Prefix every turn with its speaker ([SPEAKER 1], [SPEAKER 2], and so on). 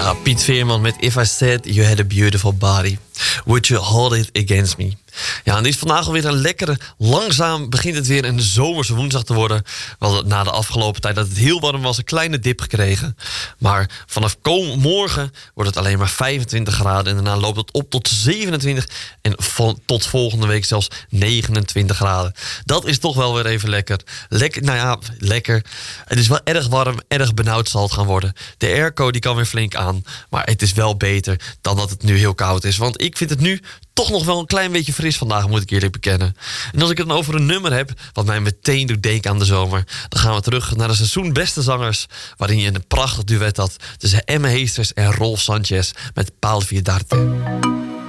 [SPEAKER 1] Ja, Piet Veerman met If I Said You Had a Beautiful Body, Would You Hold It Against Me? Ja, en dit is vandaag alweer een lekkere, langzaam begint het weer een zomerse woensdag te worden. We hadden na de afgelopen tijd dat het heel warm was een kleine dip gekregen. Maar vanaf morgen wordt het alleen maar 25 graden. En daarna loopt het op tot 27 en tot volgende week zelfs 29 graden. Dat is toch wel weer even lekker. Lekker. Het is wel erg warm, erg benauwd zal het gaan worden. De airco die kan weer flink aan. Maar het is wel beter dan dat het nu heel koud is. Want ik vind het nu toch nog wel een klein beetje fris vandaag, moet ik eerlijk bekennen. En als ik het dan over een nummer heb, wat mij meteen doet denken aan de zomer, dan gaan we terug naar de seizoen Beste Zangers, waarin je een prachtig duet had tussen Emme Heesters en Rolf Sanchez met Paul Viedarte.